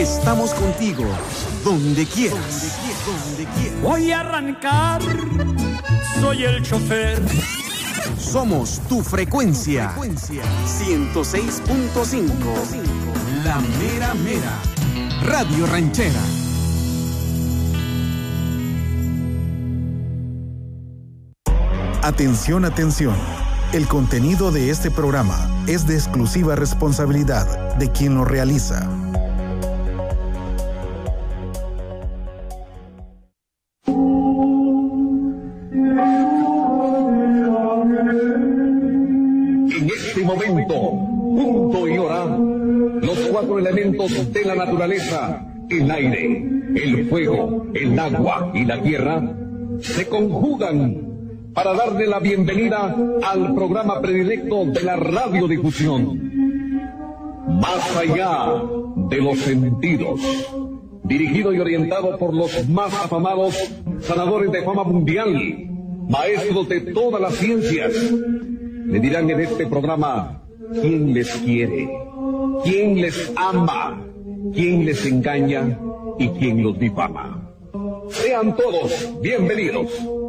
Estamos contigo, donde quieras. Voy a arrancar, soy el chofer. Somos tu frecuencia. 106.5. La mera mera. Radio Ranchera. Atención, atención. El contenido de este programa es de exclusiva responsabilidad de quien lo realiza. En este momento, punto y hora, los cuatro elementos de la naturaleza, el aire, el fuego, el agua y la tierra, se conjugan para darle la bienvenida al programa predilecto de la radiodifusión. Más allá de los sentidos, dirigido y orientado por los más afamados sanadores de fama mundial, maestros de todas las ciencias, le dirán en este programa quién les quiere, quién les ama, quién les engaña y quién los difama. Sean todos bienvenidos.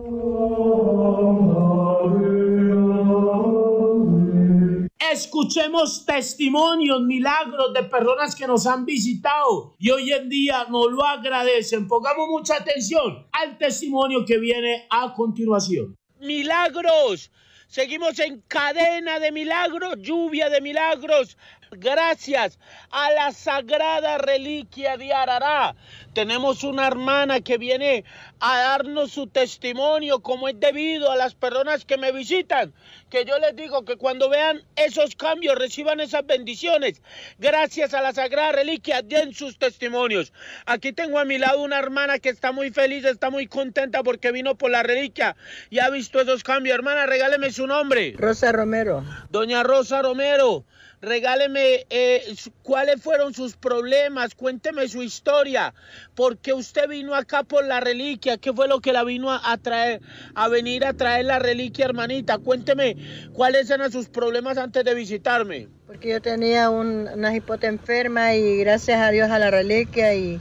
Escuchemos testimonios, milagros de personas que nos han visitado y hoy en día nos lo agradecen. Pongamos mucha atención al testimonio que viene a continuación. Milagros. Seguimos en cadena de milagros, lluvia de milagros. Gracias a la sagrada reliquia de Arará. Tenemos una hermana que viene a darnos su testimonio como es debido a las personas que me visitan. Que yo les digo que cuando vean esos cambios reciban esas bendiciones. Gracias a la sagrada reliquia den sus testimonios. Aquí tengo a mi lado una hermana que está muy feliz, está muy contenta porque vino por la reliquia y ha visto esos cambios. Hermana, regáleme su nombre. Rosa Romero. Doña Rosa Romero. Regáleme cuáles fueron sus problemas, cuénteme su historia, por qué usted vino acá por la reliquia, qué fue lo que la vino a traer, a venir a traer la reliquia, hermanita. Cuénteme cuáles eran sus problemas antes de visitarme. Porque yo tenía una hipota enferma y gracias a Dios a la reliquia y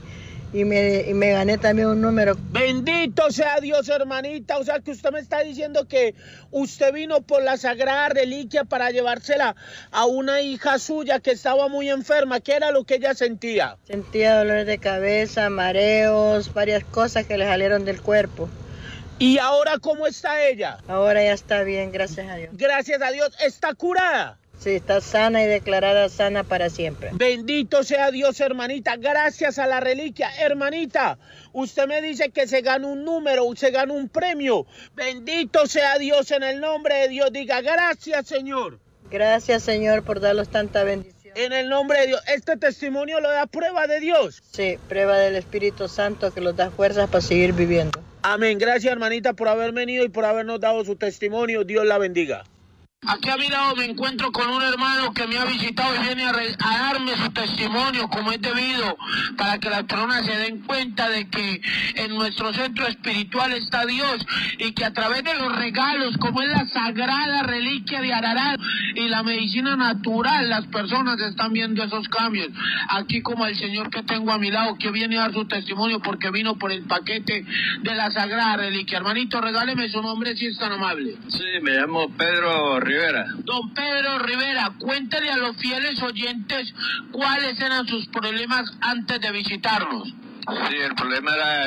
me gané también un número. Bendito sea Dios, hermanita. O sea que usted me está diciendo que usted vino por la sagrada reliquia para llevársela a una hija suya que estaba muy enferma. ¿Qué era lo que ella sentía? Sentía dolores de cabeza, mareos, varias cosas que le salieron del cuerpo. ¿Y ahora cómo está ella? Ahora ya está bien, gracias a Dios. Gracias a Dios. ¿Está curada? Sí, está sana y declarada sana para siempre. Bendito sea Dios, hermanita. Gracias a la reliquia. Hermanita, usted me dice que se gana un número, se gana un premio. Bendito sea Dios en el nombre de Dios. Diga, gracias, Señor. Gracias, Señor, por darnos tanta bendición. En el nombre de Dios. ¿Este testimonio lo da prueba de Dios? Sí, prueba del Espíritu Santo que nos da fuerzas para seguir viviendo. Amén. Gracias, hermanita, por haber venido y por habernos dado su testimonio. Dios la bendiga. Aquí a mi lado me encuentro con un hermano que me ha visitado y viene a darme su testimonio como es debido para que las personas se den cuenta de que en nuestro centro espiritual está Dios y que a través de los regalos como es la sagrada reliquia de Ararat y la medicina natural las personas están viendo esos cambios. Aquí como el señor que tengo a mi lado que viene a dar su testimonio porque vino por el paquete de la sagrada reliquia. Hermanito, regáleme su nombre si es tan amable. Sí, me llamo Pedro Rivera. Don Pedro Rivera, cuéntele a los fieles oyentes cuáles eran sus problemas antes de visitarnos. Sí, el problema era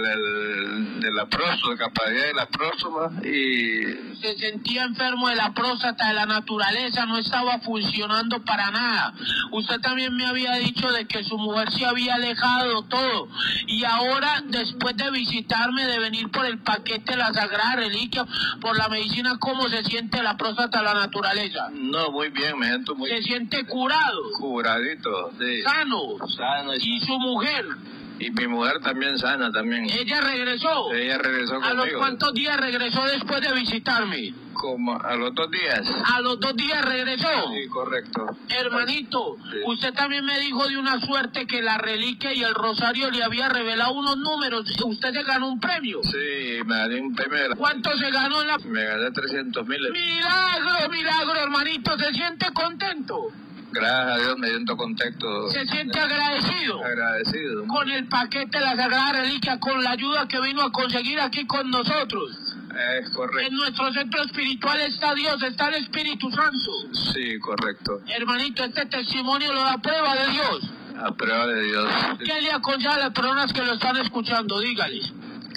de la próstata, capacidad de la próstata y... Se sentía enfermo de la próstata, de la naturaleza, no estaba funcionando para nada. Usted también me había dicho de que su mujer se había alejado todo. Y ahora, después de visitarme, de venir por el paquete de la Sagrada Reliquia, por la medicina, ¿cómo se siente la próstata, la naturaleza? No, muy bien, me siento muy bien. ¿Se siente curado? Curadito, sí. ¿Sano? Sano. ¿Y su mujer? Y mi mujer también sana, también. ¿Ella regresó? Ella regresó conmigo. ¿A los cuántos días regresó después de visitarme? Como a los 2 días. ¿A los 2 días regresó? Sí, correcto. Hermanito, sí. Usted también me dijo de una suerte que la reliquia y el rosario le había revelado unos números. ¿Usted se ganó un premio? Sí, me gané un premio. ¿Cuánto se ganó en la...? Me gané 300,000. ¡Milagro, milagro, hermanito! ¿Se siente contento? Gracias a Dios me siento contento. ¿Se siente agradecido? Agradecido. Con el paquete de la Sagrada Reliquia, con la ayuda que vino a conseguir aquí con nosotros. Es correcto. En nuestro centro espiritual está Dios, está el Espíritu Santo. Sí, correcto. Hermanito, este testimonio lo da prueba de Dios. A prueba de Dios. ¿Qué le aconseja a las personas que lo están escuchando? Dígales.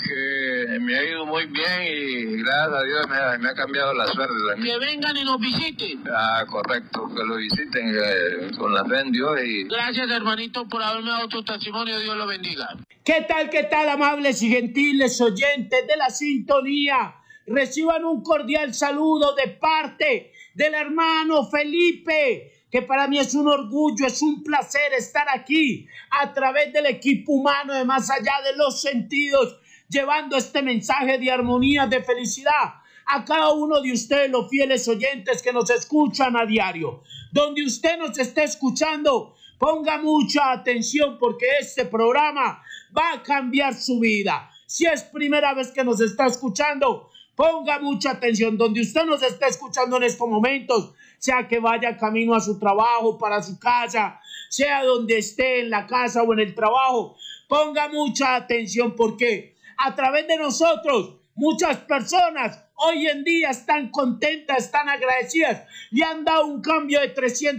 Que me ha ido muy bien y gracias a Dios me ha cambiado la suerte también. Que vengan y nos visiten. Ah, correcto, que lo visiten con la fe en Dios y... Gracias, hermanito, por haberme dado tu testimonio. Dios lo bendiga. ¿Qué tal, amables y gentiles oyentes de la sintonía? Reciban un cordial saludo de parte del hermano Felipe, que para mí es un orgullo, es un placer estar aquí a través del equipo humano de Más Allá de los Sentidos, llevando este mensaje de armonía, de felicidad a cada uno de ustedes, los fieles oyentes que nos escuchan a diario. Donde usted nos esté escuchando, ponga mucha atención porque este programa va a cambiar su vida. Si es primera vez que nos está escuchando, ponga mucha atención. Donde usted nos esté escuchando en estos momentos, sea que vaya camino a su trabajo, para su casa, sea donde esté, en la casa o en el trabajo, ponga mucha atención porque a través de nosotros muchas personas hoy en día están contentas, están agradecidas, le han dado un cambio de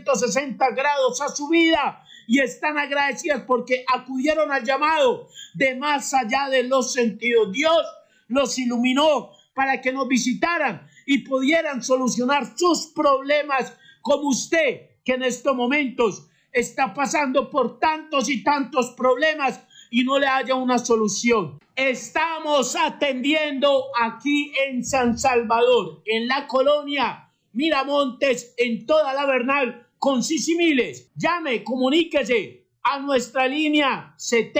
360 grados a su vida y están agradecidas porque acudieron al llamado de Más Allá de los Sentidos. Dios los iluminó para que nos visitaran y pudieran solucionar sus problemas, como usted que en estos momentos está pasando por tantos y tantos problemas y no le haya una solución. Estamos atendiendo aquí en San Salvador, en la colonia Miramontes, en toda la Bernal, con Sisimiles. Llame, comuníquese a nuestra línea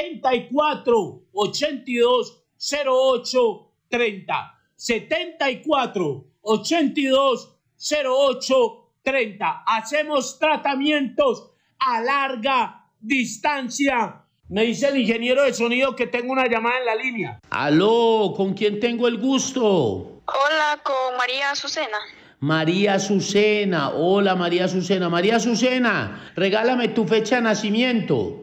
74 82 08 30. 74 82 08 30. Hacemos tratamientos a larga distancia. Me dice el ingeniero de sonido que tengo una llamada en la línea. Aló, ¿con quién tengo el gusto? Hola, con María Azucena. María Azucena, hola María Azucena. María Azucena, regálame tu fecha de nacimiento.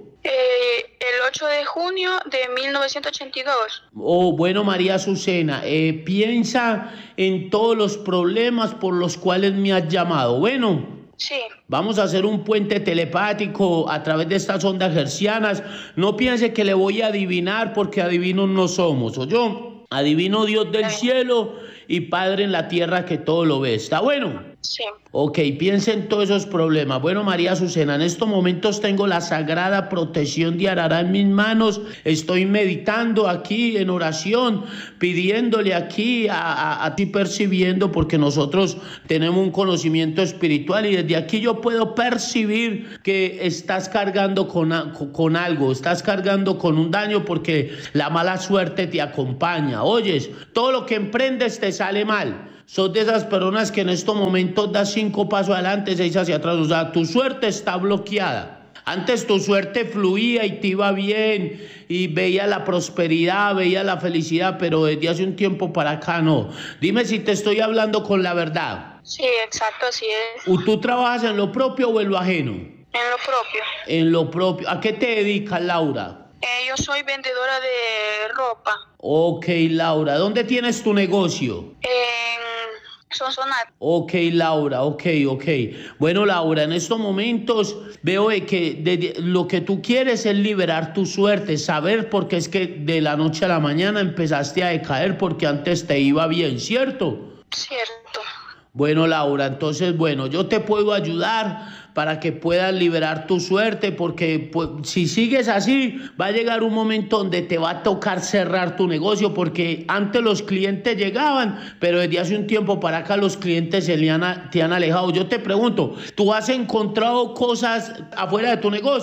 El 8 de junio de 1982. Oh, bueno, María Azucena, piensa en todos los problemas por los cuales me has llamado. Bueno. Sí. Vamos a hacer un puente telepático a través de estas ondas hercianas. No piense que le voy a adivinar porque adivinos no somos, ¿o yo? Adivino Dios del cielo y Padre en la tierra que todo lo ve. ¿Está bueno? Sí. Ok, piensa en todos esos problemas. Bueno, María Azucena, en estos momentos tengo la sagrada protección de Arará en mis manos. Estoy meditando aquí en oración, pidiéndole aquí a ti, percibiendo, porque nosotros tenemos un conocimiento espiritual y desde aquí yo puedo percibir que estás cargando con algo, estás cargando con un daño porque la mala suerte te acompaña. Oyes, todo lo que emprendes te sale mal. Sos de esas personas que en estos momentos das 5 pasos adelante, 6 hacia atrás. O sea, tu suerte está bloqueada. Antes tu suerte fluía y te iba bien y veía la prosperidad, veía la felicidad, pero desde hace un tiempo para acá no. Dime si te estoy hablando con la verdad. Sí, exacto, así es. ¿Tú trabajas en lo propio o en lo ajeno? En lo propio. En lo propio. ¿A qué te dedicas, Laura? Yo soy vendedora de ropa. Ok, Laura. ¿Dónde tienes tu negocio? En Sonsonate. Ok, Laura, ok. Bueno, Laura, en estos momentos veo que lo que tú quieres es liberar tu suerte, saber por qué es que de la noche a la mañana empezaste a decaer porque antes te iba bien, ¿cierto? Cierto. Bueno, Laura, entonces, bueno, yo te puedo ayudar para que puedas liberar tu suerte, porque pues, si sigues así, va a llegar un momento donde te va a tocar cerrar tu negocio, porque antes los clientes llegaban, pero desde hace un tiempo para acá los clientes te han alejado. Yo te pregunto, ¿tú has encontrado cosas afuera de tu negocio?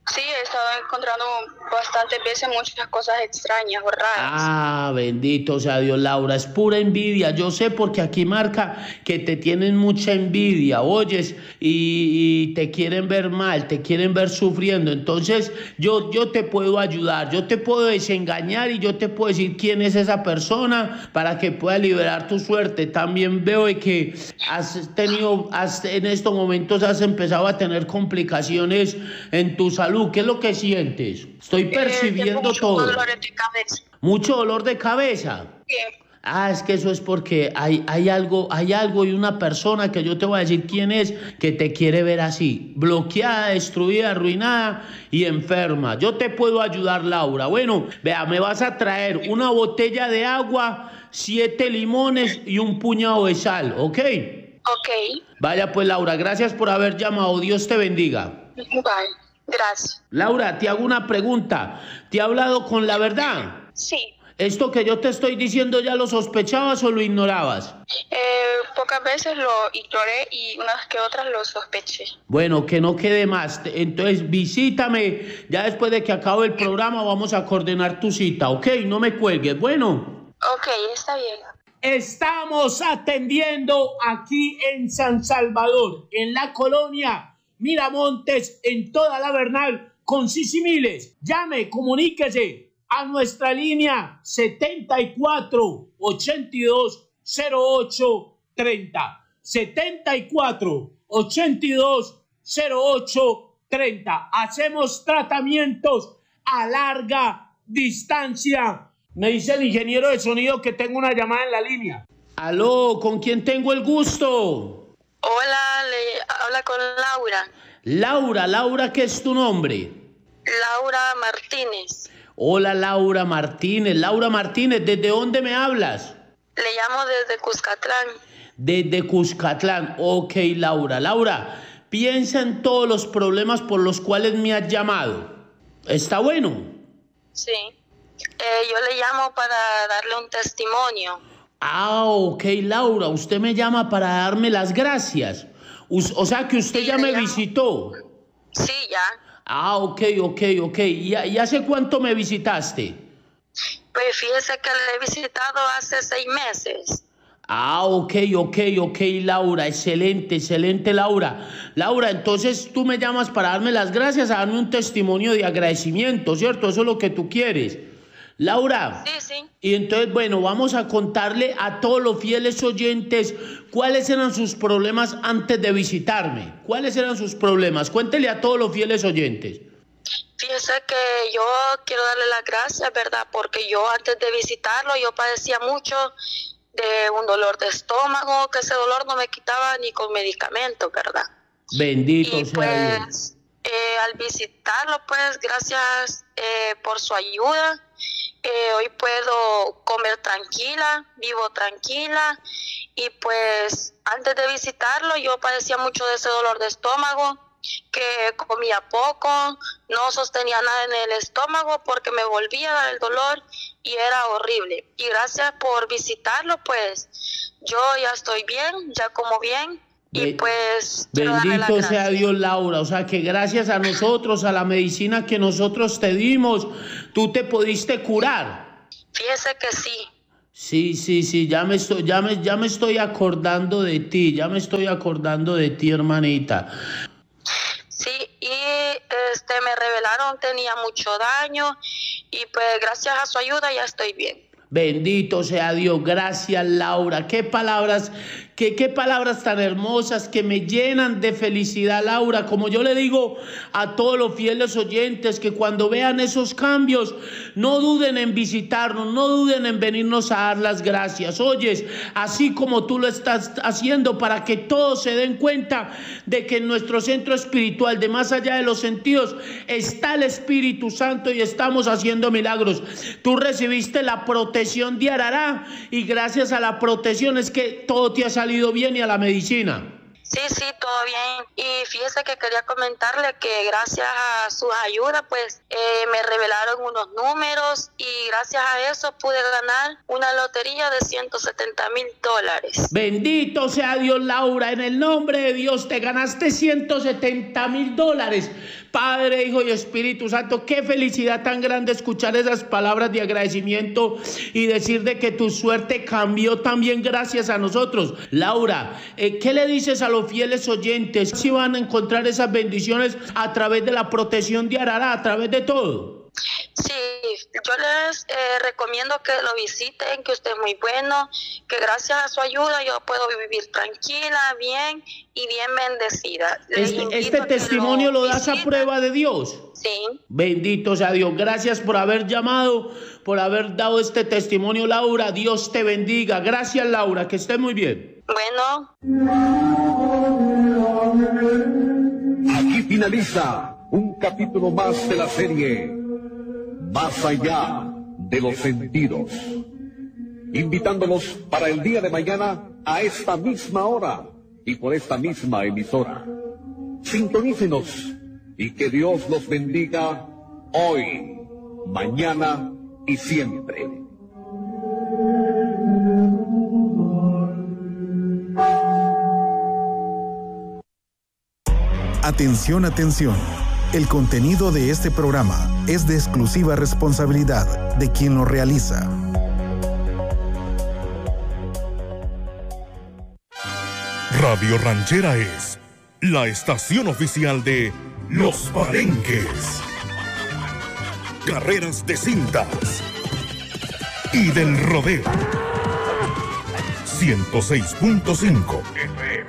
Sí, he estado encontrando bastantes veces muchas cosas extrañas o raras. Ah, bendito sea Dios, Laura, es pura envidia. Yo sé porque aquí marca que te tienen mucha envidia, oyes, y te quieren ver mal, te quieren ver sufriendo. Entonces yo te puedo ayudar, yo te puedo desengañar y yo te puedo decir quién es esa persona para que pueda liberar tu suerte. También veo que en estos momentos has empezado a tener complicaciones en tu salud. ¿Qué es lo que sientes? Estoy percibiendo todo. Mucho dolor de cabeza. ¿Mucho dolor de cabeza? Sí. Ah, es que eso es porque hay algo y una persona que yo te voy a decir quién es, que te quiere ver así, bloqueada, destruida, arruinada y enferma. Yo te puedo ayudar, Laura. Bueno, vea, me vas a traer una botella de agua, 7 limones y un puñado de sal, ¿ok? Ok. Vaya pues, Laura, gracias por haber llamado. Dios te bendiga. Bye. Gracias. Laura, te hago una pregunta. ¿Te he hablado con la verdad? Sí. ¿Esto que yo te estoy diciendo ya lo sospechabas o lo ignorabas? Pocas veces lo ignoré y unas que otras lo sospeché. Bueno, que no quede más. Entonces visítame. Ya después de que acabe el programa vamos a coordinar tu cita, ¿ok? No me cuelgues. Bueno. Ok, está bien. Estamos atendiendo aquí en San Salvador, en la colonia Miramontes, en toda la Bernal, con Sisimiles. Llame, comuníquese a nuestra línea 74 82 08 30. 74 82 08 30. Hacemos tratamientos a larga distancia. Me dice el ingeniero de sonido que tengo una llamada en la línea. Aló, ¿con quién tengo el gusto? Hola, habla con Laura. Laura, ¿qué es tu nombre? Laura Martínez. Hola, Laura Martínez. Laura Martínez, ¿desde dónde me hablas? Le llamo desde Cuscatlán. Desde Cuscatlán, ok, Laura. Laura, piensa en todos los problemas por los cuales me has llamado. ¿Está bueno? Sí. Yo le llamo para darle un testimonio. Ah, ok, Laura, usted me llama para darme las gracias. O sea que usted ya me visitó. Sí, ya. Ah, ok. ¿Y hace cuánto me visitaste? Pues fíjese que le he visitado hace 6 meses. Ah, ok, Laura, excelente, Laura. Laura, entonces tú me llamas para darme las gracias, a darme un testimonio de agradecimiento, ¿cierto? Eso es lo que tú quieres. Laura. Sí. Y entonces, bueno, vamos a contarle a todos los fieles oyentes cuáles eran sus problemas antes de visitarme. ¿Cuáles eran sus problemas? Cuéntele a todos los fieles oyentes. Fíjese que yo quiero darle las gracias, ¿verdad? Porque yo antes de visitarlo, yo padecía mucho de un dolor de estómago, que ese dolor no me quitaba ni con medicamentos, ¿verdad? Bendito y sea pues, Dios. Al visitarlo, pues, gracias por su ayuda. Hoy puedo comer tranquila, vivo tranquila y pues antes de visitarlo yo padecía mucho de ese dolor de estómago, que comía poco, no sostenía nada en el estómago porque me volvía a dar el dolor y era horrible. Y gracias por visitarlo, pues yo ya estoy bien, ya como bien. Y pues bendito sea Dios, Laura, o sea que gracias a nosotros, a la medicina que nosotros te dimos, tú te pudiste curar. Fíjese que sí. Sí, ya me estoy acordando de ti, hermanita. Sí, y me revelaron tenía mucho daño y pues gracias a su ayuda ya estoy bien. Bendito sea Dios, gracias, Laura. Qué palabras tan hermosas que me llenan de felicidad, Laura. Como yo le digo a todos los fieles oyentes, que cuando vean esos cambios, no duden en visitarnos, no duden en venirnos a dar las gracias. Oyes, así como tú lo estás haciendo, para que todos se den cuenta de que en nuestro centro espiritual, de más allá de los sentidos, está el Espíritu Santo y estamos haciendo milagros. Tú recibiste la protección de Arará y gracias a la protección es que todo te ha salido bien, y a la medicina. Sí, todo bien. Y fíjese que quería comentarle que gracias a sus ayudas, pues me revelaron unos números y gracias a eso pude ganar una lotería de $170,000. Bendito sea Dios, Laura. En el nombre de Dios te ganaste $170,000. Padre, Hijo y Espíritu Santo, qué felicidad tan grande escuchar esas palabras de agradecimiento y decir de que tu suerte cambió también gracias a nosotros. Laura, ¿qué le dices a los fieles oyentes? ¿Si van a encontrar esas bendiciones a través de la protección de Arará, a través de todo? Sí, yo les recomiendo que lo visiten, que usted es muy bueno, que gracias a su ayuda yo puedo vivir tranquila, bien y bien bendecida. Este testimonio lo das a prueba de Dios. Sí. Bendito sea Dios. Gracias por haber llamado, por haber dado este testimonio, Laura. Dios te bendiga. Gracias, Laura. Que estés muy bien. Bueno. Aquí finaliza un capítulo más de la serie Más allá de los sentidos. Invitándolos para el día de mañana a esta misma hora y por esta misma emisora. Sintonícenos y que Dios los bendiga hoy, mañana y siempre. Atención, atención. El contenido de este programa es de exclusiva responsabilidad de quien lo realiza. Radio Ranchera es la estación oficial de Los Palenques, carreras de cintas y del rodeo. 106.5 FM.